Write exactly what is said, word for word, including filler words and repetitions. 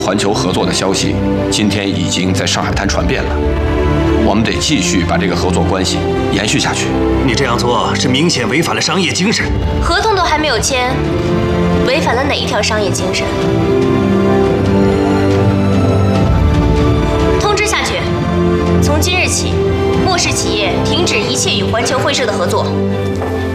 环球合作的消息今天已经在上海滩传遍了，我们得继续把这个合作关系延续下去。 你这样做是明显违反了商业精神。 合同都还没有签，违反了哪一条商业精神？通知下去，从今日起，莫氏企业停止一切与环球会社的合作。